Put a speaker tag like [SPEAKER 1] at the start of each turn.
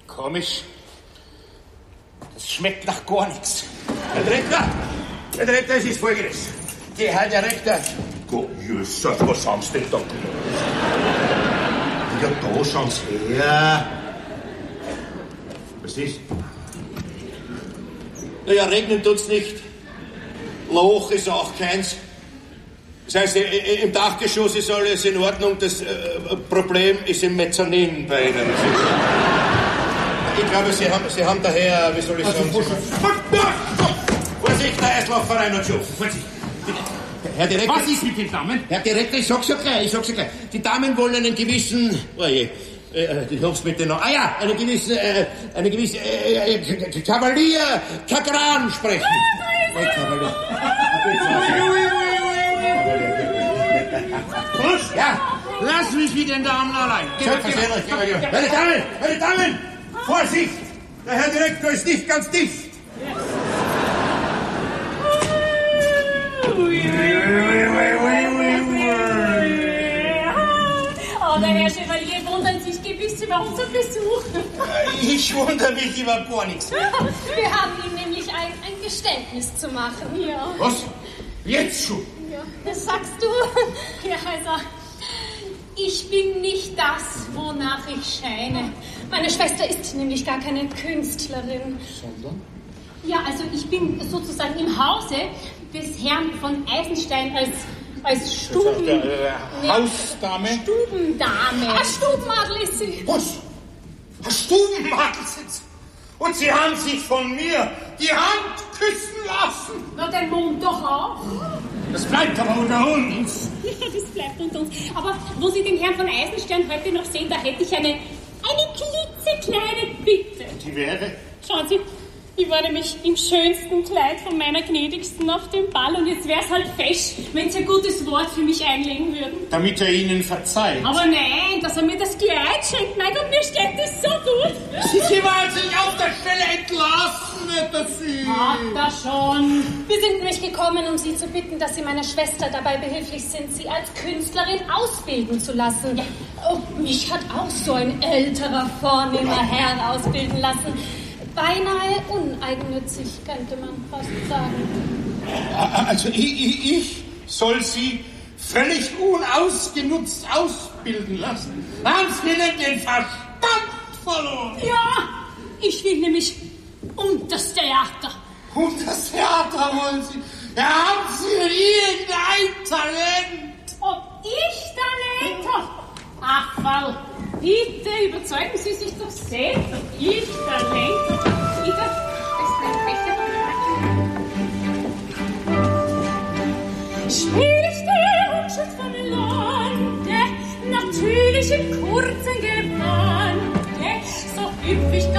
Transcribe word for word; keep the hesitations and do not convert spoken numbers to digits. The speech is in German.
[SPEAKER 1] Komisch. Das schmeckt nach gar nichts. Herr Direktor, Herr Direktor, es ist Folgendes. Die Herr Direktor...
[SPEAKER 2] Gott, Jesus, was haben Sie denn da gemacht? Ja, da schauen Sie her. Was ist?
[SPEAKER 1] Naja, regnen tut's nicht. Loch ist auch keins. Das heißt, im Dachgeschoss ist alles in Ordnung. Das äh, Problem ist im Mezzanin bei Ihnen. Ich glaube, Sie haben, Sie haben daher, wie soll ich sagen... Also, Vorsicht, der Eislaufverein hat schon. Vorsicht. Herr Direktor...
[SPEAKER 3] Was ist mit den Damen?
[SPEAKER 1] Herr Direktor, ich sag's ja gleich, ich sag's ja gleich. Die Damen wollen einen gewissen... Oh je, äh, ich hab's bitte noch... Ah ja, einen gewissen... Äh, eine gewisse... Äh, äh, Kavalier Kagran sprechen. Hey, Kavalier.
[SPEAKER 3] Was?
[SPEAKER 1] Ja.
[SPEAKER 3] Lass mich mit den Damen allein.
[SPEAKER 1] Selbstverständlich, Kavalier. Meine Damen, meine Damen! Vorsicht! Der Herr Direktor ist nicht ganz dicht.
[SPEAKER 4] Oh, der Herr Chevalier wundert sich gewiss über unseren Besuch.
[SPEAKER 1] Ich wundere mich über gar nichts.
[SPEAKER 4] Wir haben ihm nämlich ein, ein Geständnis zu machen. Ja.
[SPEAKER 1] Was? Jetzt schon?
[SPEAKER 4] Ja. Das sagst du? Ja, also, ich bin nicht das, wonach ich scheine. Meine Schwester ist nämlich gar keine Künstlerin.
[SPEAKER 1] Sondern?
[SPEAKER 4] Ja, also ich bin sozusagen im Hause des Herrn von Eisenstein als, als Stuben...
[SPEAKER 1] Äh, äh, Hausdame?
[SPEAKER 4] Stubendame. Ah, Stubenmadel ist sie.
[SPEAKER 2] Was? Ein Stubenmadel sind Sie? Und Sie haben sich von mir die Hand küssen lassen?
[SPEAKER 4] Na, den Mund doch auch.
[SPEAKER 3] Das bleibt aber unter uns.
[SPEAKER 4] Ja, das bleibt unter uns. Aber wo Sie den Herrn von Eisenstein heute noch sehen, da hätte ich eine, eine klitzekleine Bitte.
[SPEAKER 1] Die wäre?
[SPEAKER 4] Schauen Sie, ich war nämlich im schönsten Kleid von meiner Gnädigsten auf dem Ball und jetzt wär's halt fesch, wenn Sie ein gutes Wort für mich einlegen würden.
[SPEAKER 1] Damit er Ihnen verzeiht.
[SPEAKER 4] Aber nein, dass er mir das Kleid schenkt, mein Gott, mir steht das so gut.
[SPEAKER 3] Sie, Sie wollen sich auf der Stelle entlassen, wird das Sie.
[SPEAKER 4] Ach, das schon. Wir sind nämlich gekommen, um Sie zu bitten, dass Sie meiner Schwester dabei behilflich sind, sie als Künstlerin ausbilden zu lassen. Ja. Oh, mich hat auch so ein älterer, vornehmer Herr ausbilden lassen. Beinahe uneigennützig, könnte man fast sagen.
[SPEAKER 2] Also ich, ich, ich soll Sie völlig unausgenutzt ausbilden lassen. Haben Sie denn den Verstand verloren?
[SPEAKER 4] Ja, ich will nämlich um das Theater.
[SPEAKER 2] Um das Theater wollen Sie? Ja, haben Sie denn irgendein Talent?
[SPEAKER 4] Ob ich Talent habe? Ach, Frau, bitte überzeugen Sie sich doch selbst, ob ich Talent habe. Bitte, das ist mein Becher. Spricht der Unschuld vom Lande, natürlich im kurzen Gewande, so hüpf ich